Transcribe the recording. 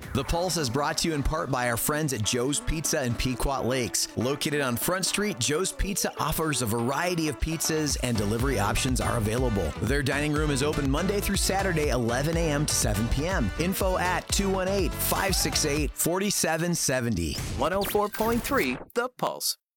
The Pulse is brought to you in part by our friends at Joe's Pizza in Pequot Lakes. Located on Front Street, Joe's Pizza offers a variety of pizzas and delivery options are available. Their dining room is open Monday through Saturday, 11 a.m. to 7 p.m. Info at 218-568-4770. 104.3 The Pulse.